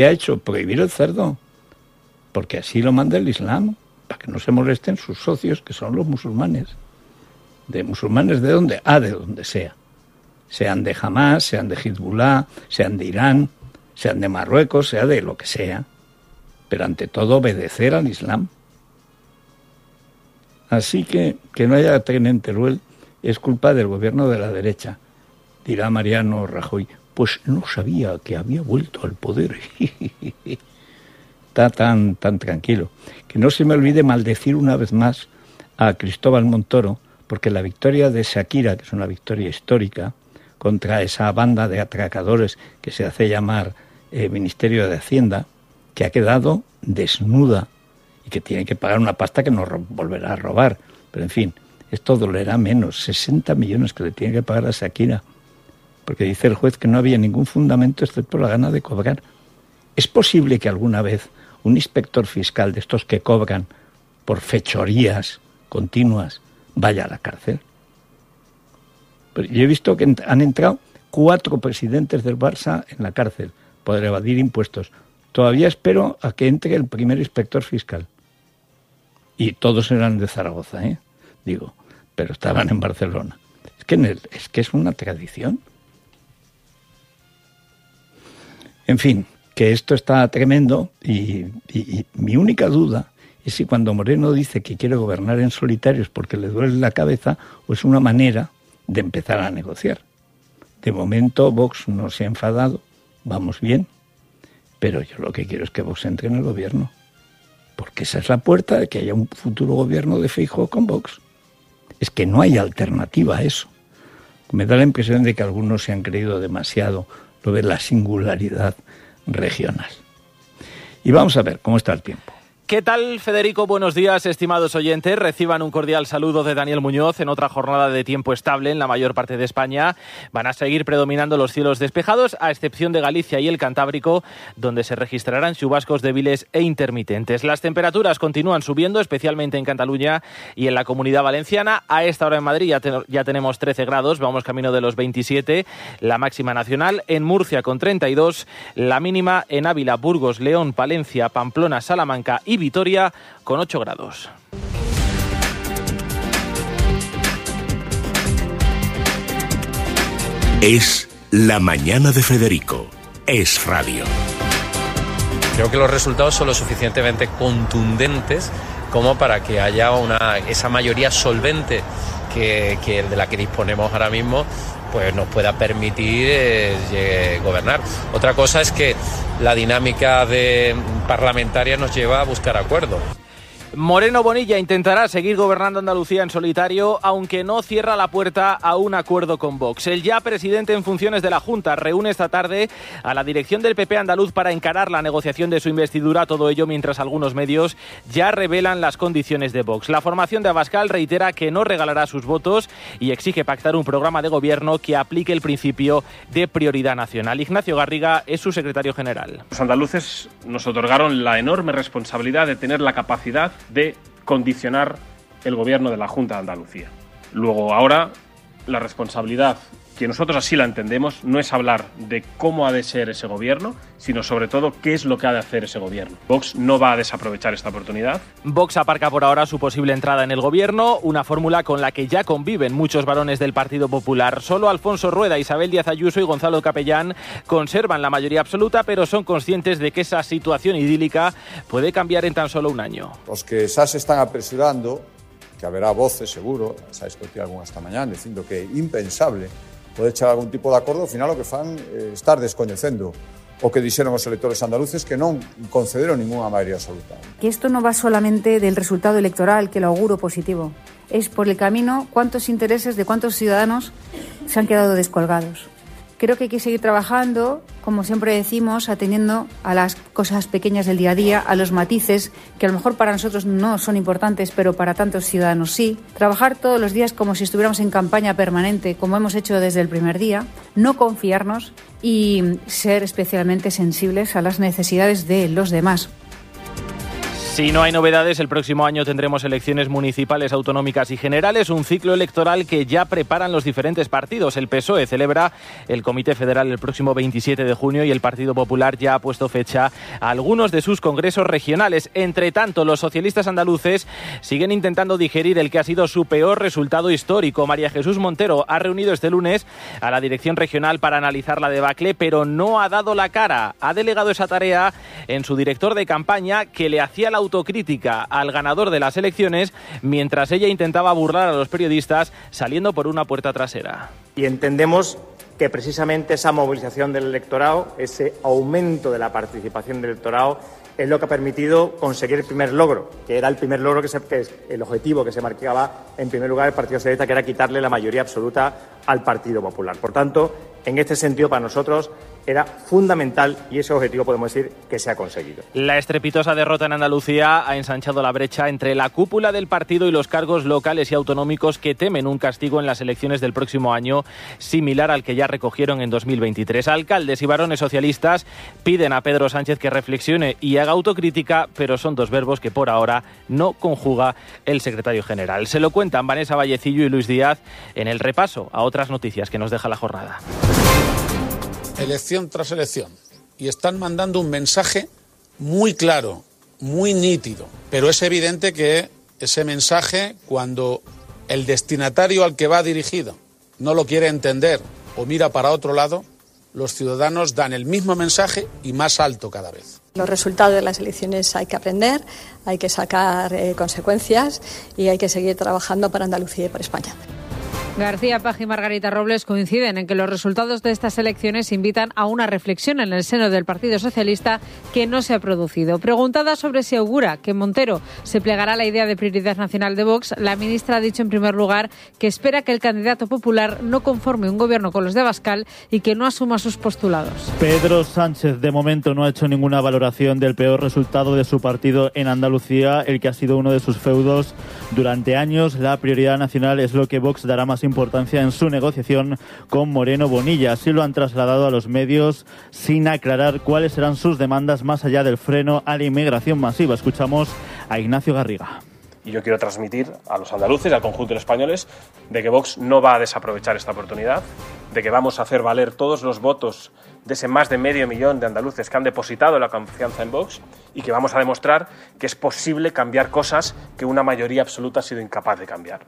¿Qué ha hecho? Prohibir el cerdo, porque así lo manda el Islam, para que no se molesten sus socios, que son los musulmanes. ¿De musulmanes de dónde? De donde sea. Sean de Hamas, sean de Hezbollah, sean de Irán, sean de Marruecos, sea de lo que sea. Pero ante todo obedecer al Islam. Así que no haya tren en Teruel es culpa del gobierno de la derecha. Dirá Mariano Rajoy, pues no sabía que había vuelto al poder. Está tan tranquilo. Que no se me olvide maldecir una vez más a Cristóbal Montoro, porque la victoria de Shakira, que es una victoria histórica, contra esa banda de atracadores que se hace llamar Ministerio de Hacienda, que ha quedado desnuda y que tiene que pagar una pasta que no volverá a robar. Pero en fin, esto dolerá menos, 60 millones que le tiene que pagar a Shakira, porque dice el juez que no había ningún fundamento excepto la gana de cobrar. ¿Es posible que alguna vez un inspector fiscal de estos que cobran por fechorías continuas vaya a la cárcel? Pero yo he visto que han entrado 4 presidentes del Barça en la cárcel por evadir impuestos. Todavía espero a que entre el primer inspector fiscal. Y todos eran de Zaragoza, digo, pero estaban en Barcelona. Es que es una tradición. En fin, que esto está tremendo y mi única duda es si cuando Moreno dice que quiere gobernar en solitario es porque le duele la cabeza o es una manera de empezar a negociar. De momento Vox no se ha enfadado, vamos bien, pero yo lo que quiero es que Vox entre en el gobierno, porque esa es la puerta de que haya un futuro gobierno de Feijóo con Vox. Es que no hay alternativa a eso. Me da la impresión de que algunos se han creído demasiado lo de la singularidad regional. Y vamos a ver cómo está el tiempo. ¿Qué tal, Federico? Buenos días, estimados oyentes. Reciban un cordial saludo de Daniel Muñoz en otra jornada de tiempo estable en la mayor parte de España. Van a seguir predominando los cielos despejados, a excepción de Galicia y el Cantábrico, donde se registrarán chubascos débiles e intermitentes. Las temperaturas continúan subiendo, especialmente en Cataluña y en la Comunidad Valenciana. A esta hora en Madrid ya tenemos 13 grados, vamos camino de los 27, la máxima nacional. En Murcia con 32, la mínima en Ávila, Burgos, León, Palencia, Pamplona, Salamanca y Vitoria con 8 grados. Es la mañana de Federico. Es radio. Creo que los resultados son lo suficientemente contundentes como para que haya esa mayoría solvente que de la que disponemos ahora mismo, pues nos pueda permitir gobernar. Otra cosa es que la dinámica parlamentaria nos lleva a buscar acuerdos. Moreno Bonilla intentará seguir gobernando Andalucía en solitario, aunque no cierra la puerta a un acuerdo con Vox. El ya presidente en funciones de la Junta reúne esta tarde a la dirección del PP andaluz para encarar la negociación de su investidura, todo ello mientras algunos medios ya revelan las condiciones de Vox. La formación de Abascal reitera que no regalará sus votos y exige pactar un programa de gobierno que aplique el principio de prioridad nacional. Ignacio Garriga es su secretario general. Los andaluces nos otorgaron la enorme responsabilidad de tener la capacidad de condicionar el gobierno de la Junta de Andalucía. Luego, ahora, la responsabilidad, que nosotros así la entendemos, no es hablar de cómo ha de ser ese gobierno, sino sobre todo qué es lo que ha de hacer ese gobierno. Vox no va a desaprovechar esta oportunidad. Vox aparca por ahora su posible entrada en el gobierno, una fórmula con la que ya conviven muchos varones del Partido Popular. Solo Alfonso Rueda, Isabel Díaz Ayuso y Gonzalo Capellán conservan la mayoría absoluta, pero son conscientes de que esa situación idílica puede cambiar en tan solo un año. Los que xa se están apresurando, que haberá voces seguro, se ha discutido algunha esta mañá, dicindo que é impensable poder chegar a algún tipo de acordo, ao final o que fan estar descoñecendo o que dixeron os electores andaluces, que non concederon ninguna maioría absoluta. Que esto no va solamente del resultado electoral, que lo auguro positivo. Es por el camino cuántos intereses de cuántos ciudadanos se han quedado descolgados. Creo que hay que seguir trabajando, como siempre decimos, atendiendo a las cosas pequeñas del día a día, a los matices, que a lo mejor para nosotros no son importantes, pero para tantos ciudadanos sí. Trabajar todos los días como si estuviéramos en campaña permanente, como hemos hecho desde el primer día. No confiarnos y ser especialmente sensibles a las necesidades de los demás. Si no hay novedades, el próximo año tendremos elecciones municipales, autonómicas y generales, un ciclo electoral que ya preparan los diferentes partidos. El PSOE celebra el Comité Federal el próximo 27 de junio y el Partido Popular ya ha puesto fecha a algunos de sus congresos regionales. Entre tanto, los socialistas andaluces siguen intentando digerir el que ha sido su peor resultado histórico. María Jesús Montero ha reunido este lunes a la dirección regional para analizar la debacle, pero no ha dado la cara. Ha delegado esa tarea en su director de campaña, que le hacía la autocrítica al ganador de las elecciones mientras ella intentaba burlar a los periodistas saliendo por una puerta trasera. Y entendemos que precisamente esa movilización del electorado, ese aumento de la participación del electorado, es lo que ha permitido conseguir el primer logro, que era el primer logro, que es el objetivo que se marcaba en primer lugar el Partido Socialista, que era quitarle la mayoría absoluta al Partido Popular. Por tanto, en este sentido, para nosotros era fundamental y ese objetivo podemos decir que se ha conseguido. La estrepitosa derrota en Andalucía ha ensanchado la brecha entre la cúpula del partido y los cargos locales y autonómicos que temen un castigo en las elecciones del próximo año, similar al que ya recogieron en 2023. Alcaldes y varones socialistas piden a Pedro Sánchez que reflexione y haga autocrítica, pero son dos verbos que por ahora no conjuga el secretario general. Se lo cuentan Vanessa Vallecillo y Luis Díaz en el repaso a otras noticias que nos deja la jornada. Elección tras elección, y están mandando un mensaje muy claro, muy nítido, pero es evidente que ese mensaje, cuando el destinatario al que va dirigido no lo quiere entender o mira para otro lado, los ciudadanos dan el mismo mensaje y más alto cada vez. Los resultados de las elecciones hay que aprender, hay que sacar consecuencias y hay que seguir trabajando para Andalucía y para España. García Paje y Margarita Robles coinciden en que los resultados de estas elecciones invitan a una reflexión en el seno del Partido Socialista que no se ha producido. Preguntada sobre si augura que Montero se plegará a la idea de prioridad nacional de Vox, la ministra ha dicho en primer lugar que espera que el candidato popular no conforme un gobierno con los de Abascal y que no asuma sus postulados. Pedro Sánchez de momento no ha hecho ninguna valoración del peor resultado de su partido en Andalucía, el que ha sido uno de sus feudos durante años. La prioridad nacional es lo que Vox dará más importancia en su negociación con Moreno Bonilla. Así lo han trasladado a los medios sin aclarar cuáles serán sus demandas más allá del freno a la inmigración masiva. Escuchamos a Ignacio Garriga. Y yo quiero transmitir a los andaluces, al conjunto de los españoles, de que Vox no va a desaprovechar esta oportunidad, de que vamos a hacer valer todos los votos de ese más de 500.000 de andaluces que han depositado la confianza en Vox y que vamos a demostrar que es posible cambiar cosas que una mayoría absoluta ha sido incapaz de cambiar.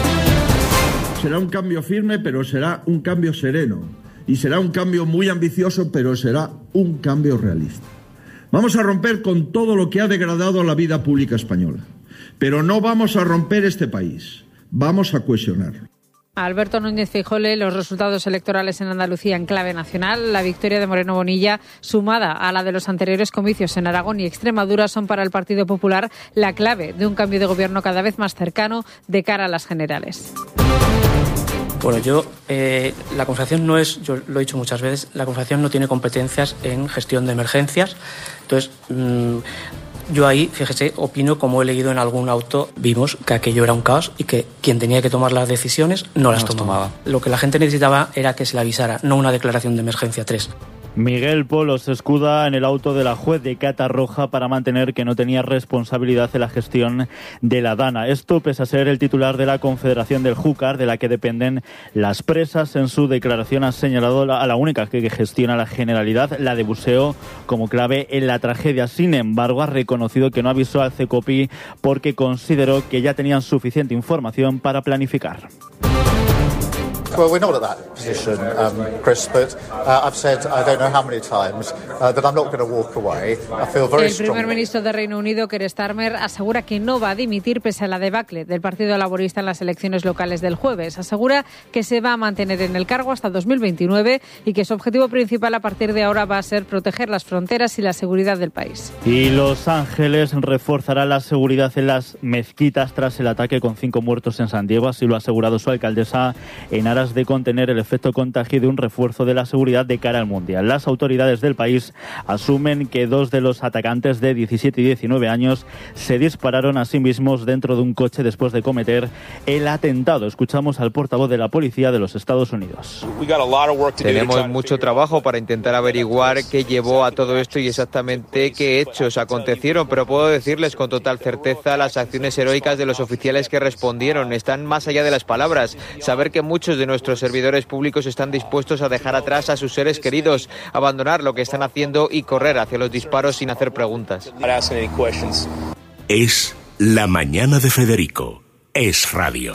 Será un cambio firme, pero será un cambio sereno. Y será un cambio muy ambicioso, pero será un cambio realista. Vamos a romper con todo lo que ha degradado la vida pública española. Pero no vamos a romper este país. Vamos a cohesionarlo. Alberto Núñez Feijóo, los resultados electorales en Andalucía en clave nacional, la victoria de Moreno Bonilla, sumada a la de los anteriores comicios en Aragón y Extremadura, son para el Partido Popular la clave de un cambio de gobierno cada vez más cercano de cara a las generales. Bueno, la Confederación no es, yo lo he dicho muchas veces, la Confederación no tiene competencias en gestión de emergencias. Entonces, yo ahí, fíjese, opino, como he leído en algún auto, vimos que aquello era un caos y que quien tenía que tomar las decisiones no las tomaba. Lo que la gente necesitaba era que se le avisara, no una declaración de emergencia 3. Miguel Polo se escuda en el auto de la juez de Catarroja para mantener que no tenía responsabilidad en la gestión de la Dana. Esto pese a ser el titular de la Confederación del Júcar, de la que dependen las presas. En su declaración ha señalado a la única que gestiona la Generalidad, la de Buxeo, como clave en la tragedia. Sin embargo, ha reconocido que no avisó al CECOPI porque consideró que ya tenían suficiente información para planificar. Well, we're not at that position, Chris, but I've said I don't know how many times that I'm not going to walk away. I feel very strongly. El primer ministro de Reino Unido, Keir Starmer, asegura que no va a dimitir pese a la debacle del Partido Laborista en las elecciones locales del jueves. Asegura que se va a mantener en el cargo hasta 2029 y que su objetivo principal a partir de ahora va a ser proteger las fronteras y la seguridad del país. Y Los Ángeles reforzará la seguridad en las mezquitas tras el ataque con 5 muertos en San Diego. Así lo ha asegurado su alcaldesa Enara aras de contener el efecto contagio de un refuerzo de la seguridad de cara al Mundial. Las autoridades del país asumen que 2 de los atacantes de 17 y 19 años se dispararon a sí mismos dentro de un coche después de cometer el atentado. Escuchamos al portavoz de la policía de los Estados Unidos. Tenemos mucho trabajo para intentar averiguar qué llevó a todo esto y exactamente qué hechos acontecieron, pero puedo decirles con total certeza las acciones heroicas de los oficiales que respondieron están más allá de las palabras. Saber que muchos de nuestros servidores públicos están dispuestos a dejar atrás a sus seres queridos, abandonar lo que están haciendo y correr hacia los disparos sin hacer preguntas. Es La Mañana de Federico. Es Radio.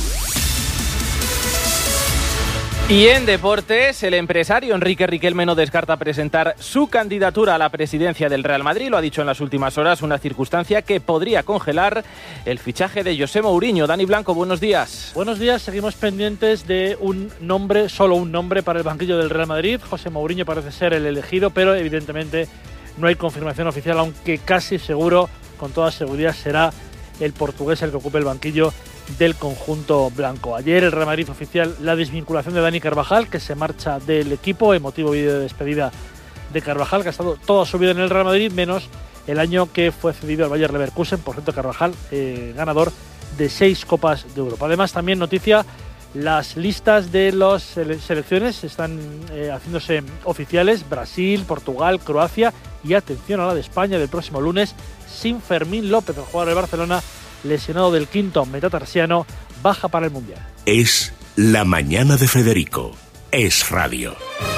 Y en deportes, el empresario Enrique Riquelme no descarta presentar su candidatura a la presidencia del Real Madrid. Lo ha dicho en las últimas horas, una circunstancia que podría congelar el fichaje de José Mourinho. Dani Blanco, buenos días. Buenos días, seguimos pendientes de un nombre, solo un nombre para el banquillo del Real Madrid. José Mourinho parece ser el elegido, pero evidentemente no hay confirmación oficial, aunque casi seguro, con toda seguridad, será el portugués el que ocupe el banquillo del conjunto blanco. Ayer el Real Madrid oficial la desvinculación de Dani Carvajal, que se marcha del equipo, emotivo vídeo de despedida de Carvajal, que ha estado toda su vida en el Real Madrid, menos el año que fue cedido al Bayer Leverkusen. Por cierto, Carvajal, ganador de 6 Copas de Europa. Además, también noticia, las listas de las selecciones están haciéndose oficiales. Brasil, Portugal, Croacia y atención a la de España del próximo lunes, sin Fermín López, el jugador del Barcelona, lesionado del quinto metatarsiano, baja para el Mundial. Es La Mañana de Federico. Es Radio.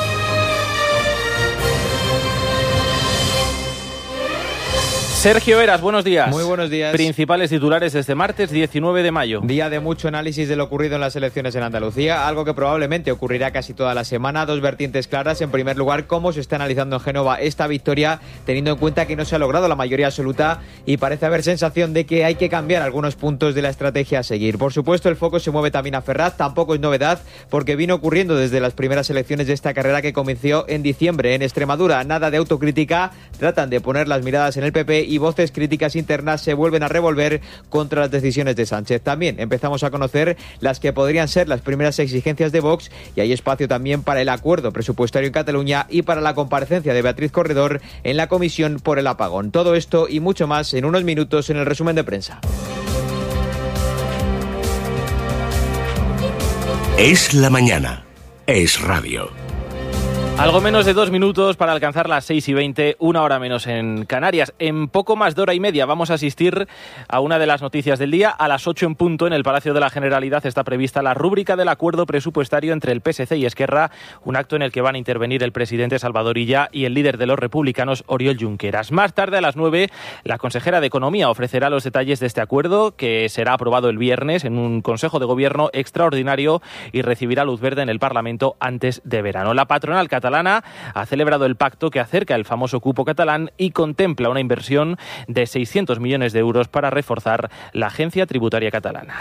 Sergio Eras, buenos días. Muy buenos días. Principales titulares desde martes 19 de mayo. Día de mucho análisis de lo ocurrido en las elecciones en Andalucía, algo que probablemente ocurrirá casi toda la semana. 2 vertientes claras. En primer lugar, cómo se está analizando en Génova esta victoria, teniendo en cuenta que no se ha logrado la mayoría absoluta y parece haber sensación de que hay que cambiar algunos puntos de la estrategia a seguir. Por supuesto, el foco se mueve también a Ferraz. Tampoco es novedad, porque vino ocurriendo desde las primeras elecciones de esta carrera que comenzó en diciembre en Extremadura. Nada de autocrítica, tratan de poner las miradas en el PP y voces críticas internas se vuelven a revolver contra las decisiones de Sánchez. También empezamos a conocer las que podrían ser las primeras exigencias de Vox y hay espacio también para el acuerdo presupuestario en Cataluña y para la comparecencia de Beatriz Corredor en la comisión por el apagón. Todo esto y mucho más en unos minutos en el resumen de prensa. Es la mañana. Es Radio. Algo menos de 2 minutos para alcanzar las 6:20, 1 hora menos en Canarias. En poco más de hora y media vamos a asistir a una de las noticias del día. A las 8 en punto, en el Palacio de la Generalidad, está prevista la rúbrica del acuerdo presupuestario entre el PSC y Esquerra, un acto en el que van a intervenir el presidente Salvador Illa y el líder de los republicanos, Oriol Junqueras. Más tarde, a las 9, la consejera de Economía ofrecerá los detalles de este acuerdo, que será aprobado el viernes en un Consejo de Gobierno extraordinario y recibirá luz verde en el Parlamento antes de verano. La patronal catalana ha celebrado el pacto que acerca el famoso cupo catalán y contempla una inversión de 600 millones de euros para reforzar la agencia tributaria catalana.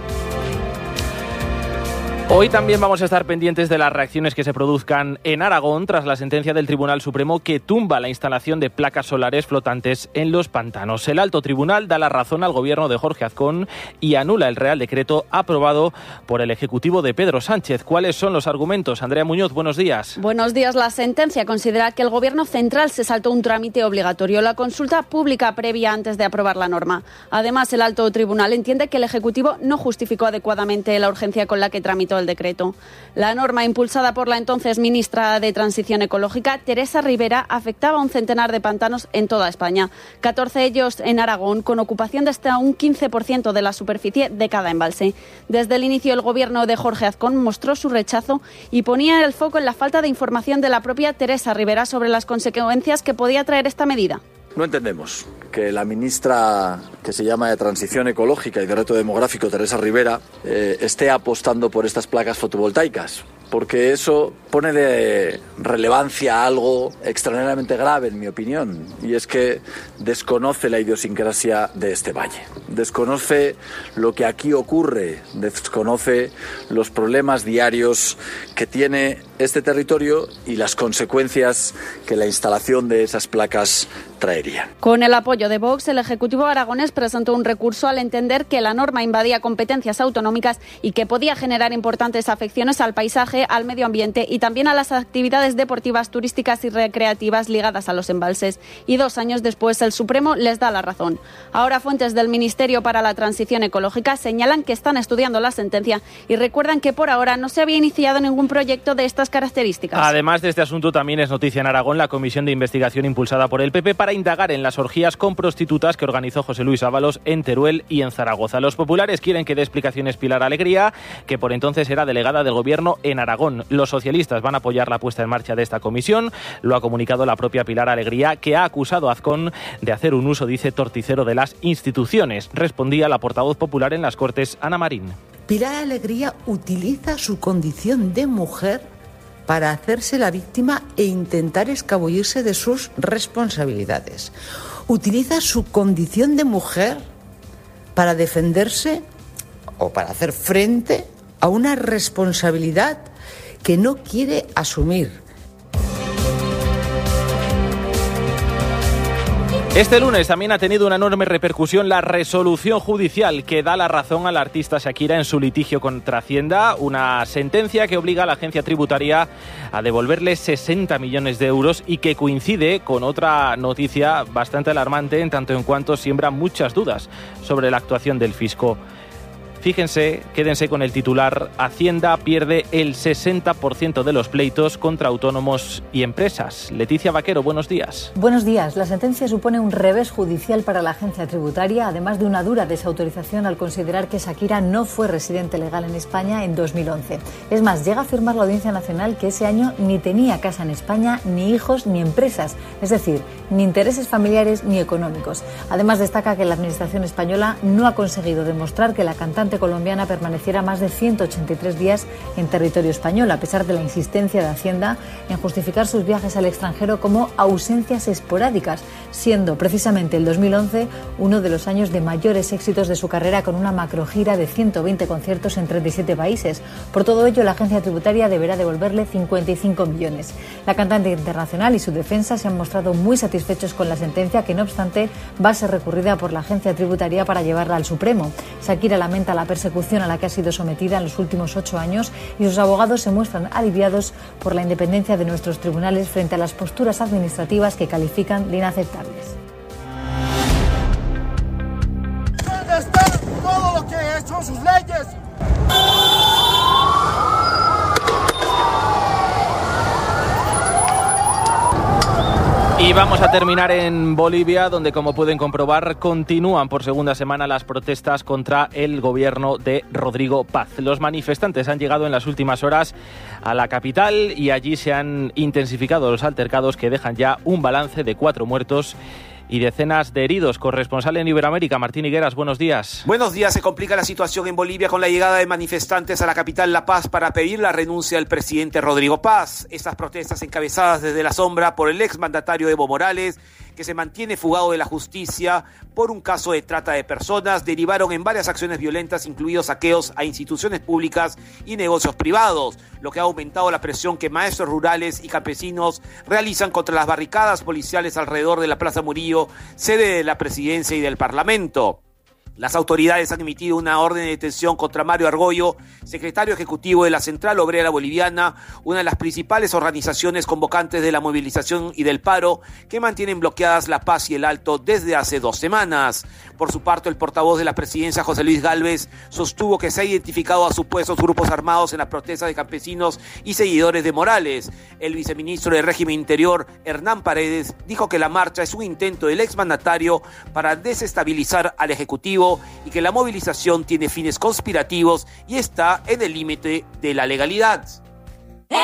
Hoy también vamos a estar pendientes de las reacciones que se produzcan en Aragón tras la sentencia del Tribunal Supremo que tumba la instalación de placas solares flotantes en los pantanos. El alto tribunal da la razón al gobierno de Jorge Azcón y anula el Real Decreto aprobado por el Ejecutivo de Pedro Sánchez. ¿Cuáles son los argumentos? Andrea Muñoz, buenos días. Buenos días. La sentencia considera que el Gobierno central se saltó un trámite obligatorio, la consulta pública previa antes de aprobar la norma. Además, el alto tribunal entiende que el Ejecutivo no justificó adecuadamente la urgencia con la que tramitó el decreto. La norma, impulsada por la entonces ministra de Transición Ecológica, Teresa Rivera, afectaba a un centenar de pantanos en toda España, 14 ellos en Aragón, con ocupación de hasta un 15% de la superficie de cada embalse. Desde el inicio, el gobierno de Jorge Azcón mostró su rechazo y ponía el foco en la falta de información de la propia Teresa Rivera sobre las consecuencias que podía traer esta medida. No entendemos que la ministra que se llama de Transición Ecológica y de Reto Demográfico, Teresa Rivera, esté apostando por estas placas fotovoltaicas, porque eso pone de relevancia a algo extraordinariamente grave, en mi opinión, y es que desconoce la idiosincrasia de este valle, desconoce lo que aquí ocurre, desconoce los problemas diarios que tiene este territorio y las consecuencias que la instalación de esas placas traerían. Con el apoyo de Vox, el Ejecutivo aragonés presentó un recurso al entender que la norma invadía competencias autonómicas y que podía generar importantes afecciones al paisaje, al medio ambiente y también a las actividades deportivas, turísticas y recreativas ligadas a los embalses. Y 2 años después, el Supremo les da la razón. Ahora, fuentes del Ministerio para la Transición Ecológica señalan que están estudiando la sentencia y recuerdan que por ahora no se había iniciado ningún proyecto de estas características. Además de este asunto, también es noticia en Aragón la comisión de investigación impulsada por el PP para indagar en las orgías con prostitutas que organizó José Luis Ábalos en Teruel y en Zaragoza. Los populares quieren que dé explicaciones Pilar Alegría, que por entonces era delegada del Gobierno en Aragón. Los socialistas van a apoyar la puesta en marcha de esta comisión. Lo ha comunicado la propia Pilar Alegría, que ha acusado a Azcón de hacer un uso, dice, torticero de las instituciones. Respondía la portavoz popular en las Cortes, Ana Marín. Pilar Alegría utiliza su condición de mujer para hacerse la víctima e intentar escabullirse de sus responsabilidades. Utiliza su condición de mujer para defenderse o para hacer frente a una responsabilidad que no quiere asumir. Este lunes también ha tenido una enorme repercusión la resolución judicial que da la razón a la artista Shakira en su litigio contra Hacienda, una sentencia que obliga a la agencia tributaria a devolverle 60 millones de euros y que coincide con otra noticia bastante alarmante en tanto en cuanto siembra muchas dudas sobre la actuación del fisco. Fíjense, quédense con el titular: Hacienda pierde el 60% de los pleitos contra autónomos y empresas. Leticia Vaquero, buenos días. Buenos días. La sentencia supone un revés judicial para la agencia tributaria, además de una dura desautorización al considerar que Shakira no fue residente legal en España en 2011. Es más, llega a afirmar la Audiencia Nacional que ese año ni tenía casa en España, ni hijos, ni empresas, es decir, ni intereses familiares ni económicos. Además, destaca que la Administración española no ha conseguido demostrar que la cantante colombiana permaneciera más de 183 días en territorio español, a pesar de la insistencia de Hacienda en justificar sus viajes al extranjero como ausencias esporádicas, siendo precisamente el 2011 uno de los años de mayores éxitos de su carrera, con una macrogira de 120 conciertos en 37 países. Por todo ello, la agencia tributaria deberá devolverle 55 millones. La cantante internacional y su defensa se han mostrado muy satisfechos con la sentencia, que no obstante va a ser recurrida por la agencia tributaria para llevarla al Supremo. Shakira lamenta la persecución a la que ha sido sometida en los últimos 8 años y sus abogados se muestran aliviados por la independencia de nuestros tribunales frente a las posturas administrativas que califican de inaceptables. ¿Dónde está todo lo que he hecho, sus leyes? Y vamos a terminar en Bolivia, donde, como pueden comprobar, continúan por segunda semana las protestas contra el gobierno de Rodrigo Paz. Los manifestantes han llegado en las últimas horas a la capital y allí se han intensificado los altercados que dejan ya un balance de 4 muertos y decenas de heridos. Corresponsal en Iberoamérica, Martín Higueras, buenos días. Buenos días. Se complica la situación en Bolivia con la llegada de manifestantes a la capital La Paz para pedir la renuncia del presidente Rodrigo Paz. Estas protestas, encabezadas desde la sombra por el exmandatario Evo Morales, que se mantiene fugado de la justicia por un caso de trata de personas, derivaron en varias acciones violentas, incluidos saqueos a instituciones públicas y negocios privados, lo que ha aumentado la presión que maestros rurales y campesinos realizan contra las barricadas policiales alrededor de la Plaza Murillo, sede de la presidencia y del Parlamento. Las autoridades han emitido una orden de detención contra Mario Argollo, secretario ejecutivo de la Central Obrera Boliviana, una de las principales organizaciones convocantes de la movilización y del paro, que mantienen bloqueadas La Paz y el Alto desde hace 2 semanas. Por su parte, el portavoz de la presidencia, José Luis Gálvez, sostuvo que se ha identificado a supuestos grupos armados en las protestas de campesinos y seguidores de Morales. El viceministro del Régimen Interior, Hernán Paredes, dijo que la marcha es un intento del exmandatario para desestabilizar al Ejecutivo y que la movilización tiene fines conspirativos y está en el límite de la legalidad.